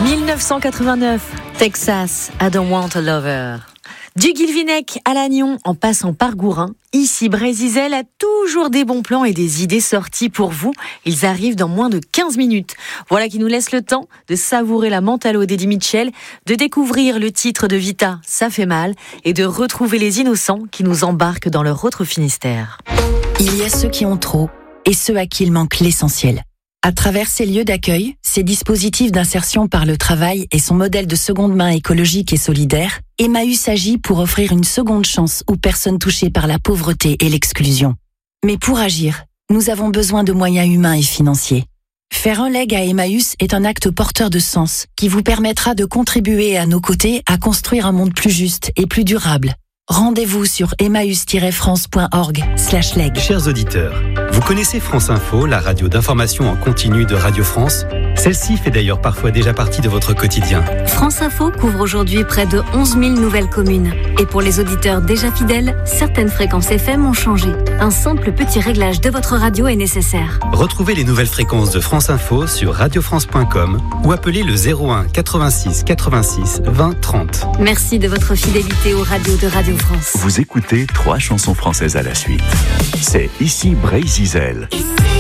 1989, Texas, I Don't Want a Lover. Du Guilvinec à Lannion, en passant par Gourin, ici Brézizel a toujours des bons plans et des idées sorties pour vous. Ils arrivent dans moins de 15 minutes. Voilà qui nous laisse le temps de savourer la Mentalo d'Eddie Mitchell, de découvrir le titre de Vita, Ça fait mal, et de retrouver les innocents qui nous embarquent dans leur autre Finistère. Il y a ceux qui ont trop et ceux à qui il manque l'essentiel. À travers ces lieux d'accueil, ces dispositifs d'insertion par le travail et son modèle de seconde main écologique et solidaire, Emmaüs agit pour offrir une seconde chance aux personnes touchées par la pauvreté et l'exclusion. Mais pour agir, nous avons besoin de moyens humains et financiers. Faire un leg à Emmaüs est un acte porteur de sens qui vous permettra de contribuer à nos côtés à construire un monde plus juste et plus durable. Rendez-vous sur emmaüs-france.org/leg. Chers auditeurs, vous connaissez France Info, la radio d'information en continu de Radio France? Celle-ci fait d'ailleurs parfois déjà partie de votre quotidien. France Info couvre aujourd'hui près de 11 000 nouvelles communes. Et pour les auditeurs déjà fidèles, certaines fréquences FM ont changé. Un simple petit réglage de votre radio est nécessaire. Retrouvez les nouvelles fréquences de France Info sur radiofrance.com ou appelez le 01 86 86 20 30. Merci de votre fidélité aux radios de Radio France. Vous écoutez 3 chansons françaises à la suite. C'est ici Brézizel.